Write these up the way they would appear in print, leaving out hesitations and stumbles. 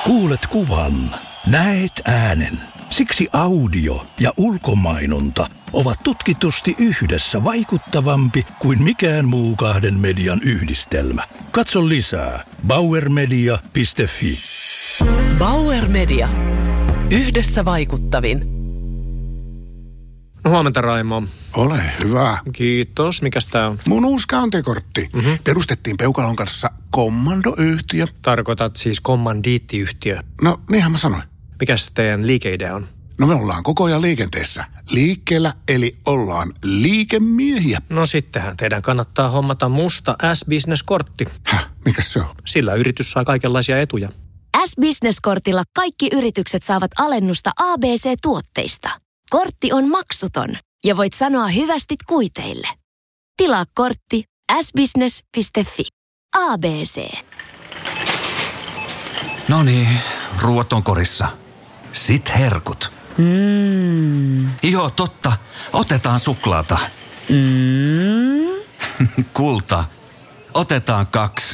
Kuulet kuvan, näet äänen. Siksi audio ja ulkomainonta ovat tutkitusti yhdessä vaikuttavampi kuin mikään muu kahden median yhdistelmä. Katso lisää bauermedia.fi. Bauer Media. Yhdessä vaikuttavin. Huomenta, Raimo. Ole hyvä. Kiitos. Mikäs tää on? Mun uusi käyntikortti. Perustettiin Peukalon kanssa kommandoyhtiö. Tarkoitat siis kommandiittiyhtiö. No, niinhän mä sanoin. Mikäs teidän liikeidea on? No me ollaan koko ajan liikenteessä. Liikkeellä, eli ollaan liikemiehiä. No sittenhän teidän kannattaa hommata musta S-Business-kortti. Mikäs se on? Sillä yritys saa kaikenlaisia etuja. S-Business-kortilla kaikki yritykset saavat alennusta ABC-tuotteista. Kortti on maksuton ja voit sanoa hyvästit kuiteille. Tilaa kortti sbusiness.fi. ABC. Noniin, ruuat on korissa. Sit herkut. Joo, totta. Otetaan suklaata. Kulta. Otetaan 2.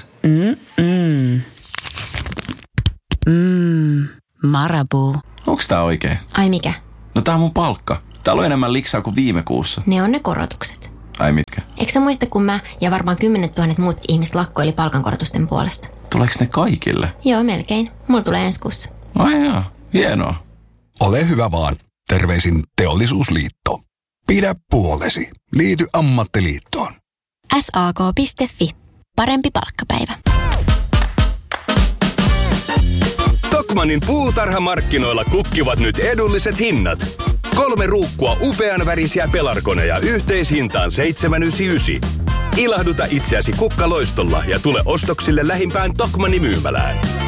Marabou. Onks tää oikein? Ai mikä? No tää on mun palkka. Täällä on enemmän liksaa kuin viime kuussa. Ne on ne korotukset. Ai mitkä? Eikö sä muista, kun mä ja varmaan 10 000 muut ihmiset lakkoili palkankorotusten puolesta? Tuleeks ne kaikille? Joo, melkein. Mulla tulee ensi kuussa. Ai jaa, hienoa. Ole hyvä vaan. Terveisin Teollisuusliitto. Pidä puolesi. Liity ammattiliittoon. SAK.fi. Parempi palkkapäivä. Tokmannin puutarhamarkkinoilla kukkivat nyt edulliset hinnat. 3 ruukkua upean värisiä pelarkoneja yhteishintaan 7,99. Ilahduta itseäsi kukkaloistolla ja tule ostoksille lähimpään Tokmannin myymälään.